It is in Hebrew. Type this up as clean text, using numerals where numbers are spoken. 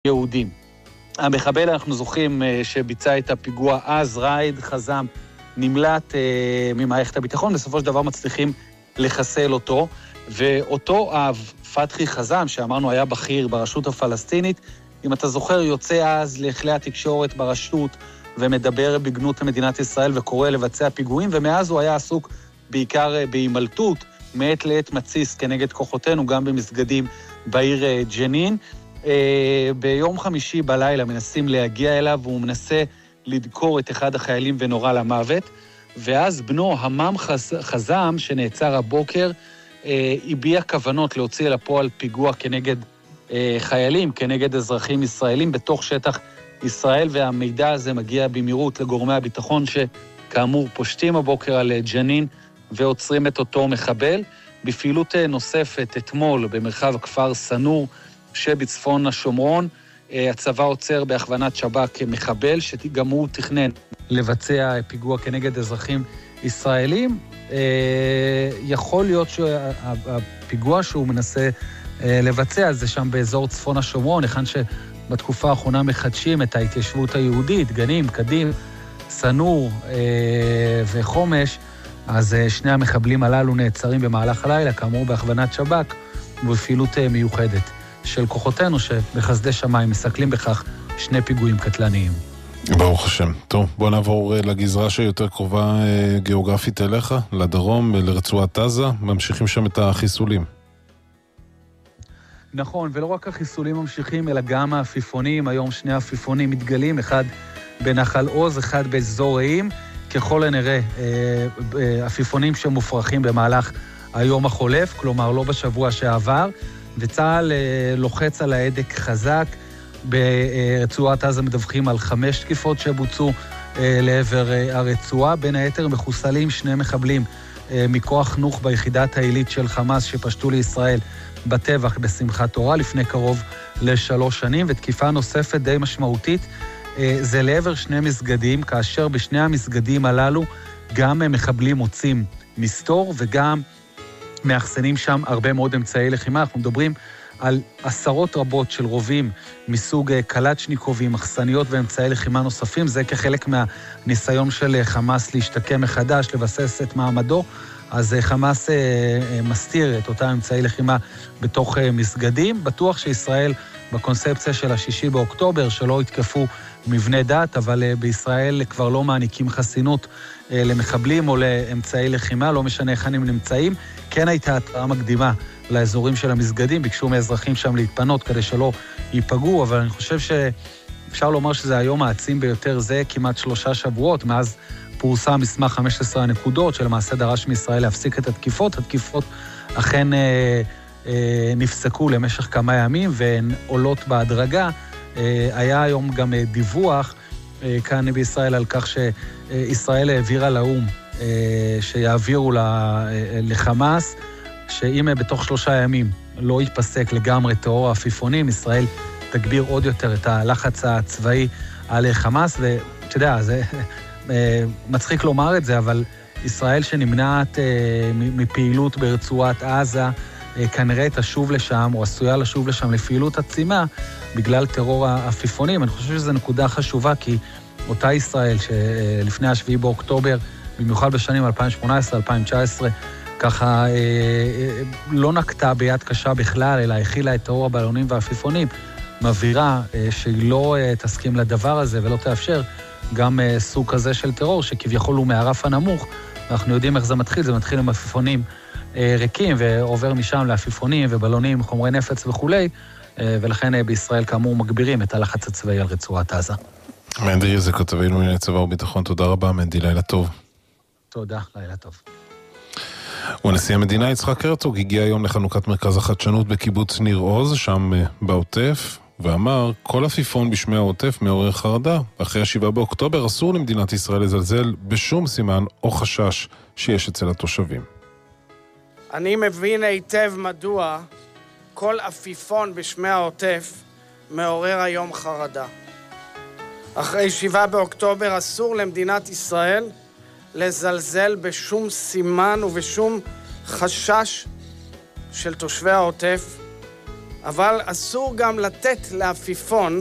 יהודים. המחבל, אנחנו זוכרים שביצע את הפיגוע אז, ראיד חזם, נמלט ממערכת הביטחון, בסופו של דבר מצליחים לחסל אותו, ואותו אב, פתחי חזם, שאמרנו היה בכיר ברשות הפלסטינית, אם אתה זוכר, יוצא אז לכלי התקשורת ברשות, ומדבר בגנות מדינת ישראל, וקורא לבצע פיגועים, ומאז הוא היה עסוק בעיקר בהימלטות, מעת לעת מציס כנגד כוחותינו, גם במסגדים בעיר ג'נין. ביום חמישי בלילה מנסים להגיע אליו, והוא מנסה לדקור את אחד החיילים ונורא למוות, ואז בנו, המם חזם, שנעצר הבוקר, הביע כוונות להוציא אל הפועל פיגוע כנגד חיילים, כנגד אזרחים ישראלים בתוך שטח ישראל, והמידע הזה מגיע במהירות לגורמי הביטחון שכאמור פושטים הבוקר על ג'נין ועוצרים את אותו מחבל. בפעילות נוספת אתמול במרחב הכפר סנור שבצפון השומרון, הצבא עוצר בהכוונת שב"כ מחבל שגם הוא תכנן לבצע פיגוע כנגד אזרחים ישראלים. יכול להיות שהפיגוע שהוא מנסה לבצע זה שם באזור צפון השומרון, היכן שבתקופה האחרונה מחדשים את ההתיישבות היהודית, גנים, קדים, סנור וחומש. אז שני המחבלים הללו נעצרים במהלך הלילה, כאמור בהכוונת שב"כ ובפעילות מיוחדת של כוחותינו שבחסדי שמיים מסכלים בכך שני פיגועים קטלניים. ברוך השם. טוב, בוא נעבור לגזרה שיותר קרובה גיאוגרפית אליך, לדרום, לרצועת עזה, ממשיכים שם את החיסולים. נכון, ולא רק החיסולים ממשיכים, אלא גם העפיפונים. היום שני העפיפונים מתגלים, אחד בנחל עוז, אחד באזור רעים, ככל הנראה עפיפונים שמופרחים במהלך היום החולף, כלומר לא בשבוע שעבר, וצה"ל לוחץ על ההדק חזק. ברצועת עזה מדווחים על 5 תקיפות שבוצעו לעבר הרצועה, בין היתר מחוסלים 2 מחבלים מכוח נוח ביחידת העילית של חמאס שפשטו לישראל בטבח בשמחת תורה לפני קרוב ל3 שנים, ותקיפה נוספת די משמעותית זה לעבר 2 מסגדים, כאשר בשני המסגדים הללו גם מחבלים מוצאים מסתור וגם מאחסנים שם הרבה מאוד אמצעי לחימה. אנחנו מדברים על עשרות רבות של רובים מסוג קלצ'ניקובים, מחסניות ואמצעי לחימה נוספים. זה כחלק מהניסיון של חמאס להשתקם מחדש, לבסס את מעמדו. אז חמאס מסתיר את אותם אמצעי לחימה בתוך מסגדים. בטוח שישראל בקונספציה של ה6 באוקטובר, שלא התקפו מבני דת, אבל בישראל כבר לא מעניקים חסינות למחבלים או לאמצעי לחימה, לא משנה איך הם נמצאים. כן הייתה התראה מקדימה לאזורים של המסגדים, ביקשו מאזרחים שם להתפנות כדי שלא ייפגעו, אבל אני חושב שאפשר לומר שזה היום העצים ביותר, זה כמעט 3 שבועות, מאז פורסם מסמך 15 הנקודות, שלמעשה דרש מישראל להפסיק את התקיפות. התקיפות אכן נפסקו למשך כמה ימים, והן עולות בהדרגה. היה היום גם דיווח כאן בישראל על כך שישראל העבירה לאום, שיעבירו לחמאס, שאם בתוך 3 ימים לא ייפסק לגמרי טרור העפיפונים, ישראל תגביר עוד יותר את הלחץ הצבאי על חמאס, ואתה יודע, זה מצחיק לומר את זה, אבל ישראל שנמנעת מפעילות ברצועת עזה, כנראה תשוב לשם, או עשויה לשוב לשם לפעילות עצימה, בגלל טרור העפיפונים. אני חושב שזו נקודה חשובה, כי אותה ישראל שלפני ה7 באוקטובר, במיוחד בשנים 2018-2019, ככה לא נקטה ביד קשה בכלל, אלא הכילה את טרור הבלונים והעפיפונים, מבהירה שהיא לא תסכים לדבר הזה ולא תאפשר גם סוג כזה של טרור, שכביכול הוא מהרף הנמוך. אנחנו יודעים איך זה מתחיל, זה מתחיל עם עפיפונים ריקים, ועובר משם לעפיפונים ובלונים, חומרי נפץ וכולי, ולכן בישראל כאמור מגבירים את הלחץ הצבאי על רצועת עזה. מנדי, זה כתבינו מענייני צבא וביטחון, תודה רבה מנדי, לילה טוב. תודה, לילה טוב. ונשיא המדינה יצחק הרצוג הגיע היום לחנוכת מרכז החדשנות בקיבוץ ניר עוז, שם בעוטף, ואמר, כל עפיפון בשמי העוטף מעורר חרדה. אחרי 7 באוקטובר אסור למדינת ישראל לזלזל בשום סימן או חשש שיש אצל התושבים. אני מבין היטב מדוע כל עפיפון בשמי העוטף מעורר היום חרדה. אחרי 7 באוקטובר אסור למדינת ישראל לזלזל בשום סימן ובשום חשש של תושבי העוטף אבל אסור גם לתת לעפיפון